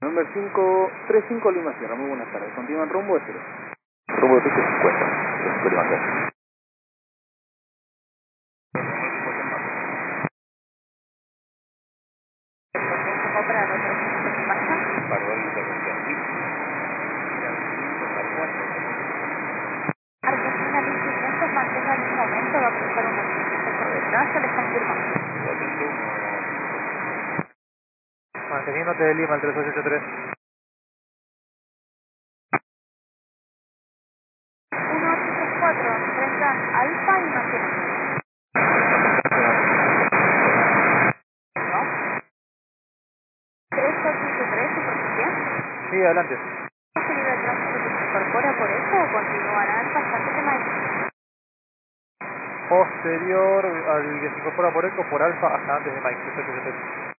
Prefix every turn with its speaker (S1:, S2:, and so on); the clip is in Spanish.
S1: Número 535 Lima Sierra, muy buenas tardes. Continúan rumbo este.
S2: Rumbo 350, 35 Lima Sierra.
S3: Argentina 1500, mantenga en un momento, va a cruzar un movimiento por detrás, se les confirma.
S4: Manteniéndote de Lima, el 3883.
S3: 1834, enfrentan Alfa y mantienen. ¿No? 3883, superficie.
S4: Sí, adelante.
S3: ¿Seguida de tránsito que se incorpora por eso o continuarán bastante de Mike?
S4: Posterior al que se incorpora por Eco, por Alfa, hasta antes de Mike, 3883.